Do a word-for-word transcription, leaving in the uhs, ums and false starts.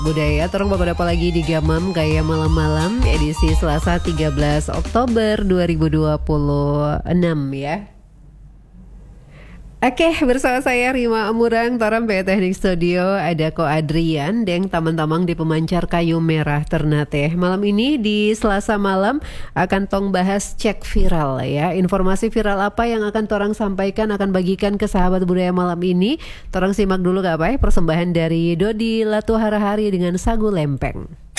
Budaya terong bapak dapat lagi di Gamam Gaya Malam-Malam edisi Selasa tiga belas Oktober dua ribu dua puluh enam ya. Oke, bersama saya Rima Amurang, Toram P Teknik Studio, ada Ko Adrian, Deng Tamang-Tamang di Pemancar Kayu Merah Ternate. Malam ini di Selasa malam akan tong bahas cek viral ya. Informasi viral apa yang akan Torang sampaikan, akan bagikan ke sahabat budaya malam ini. Torang simak dulu gak apa ya, persembahan dari Dodi Latuharahari dengan Sagu Lempeng.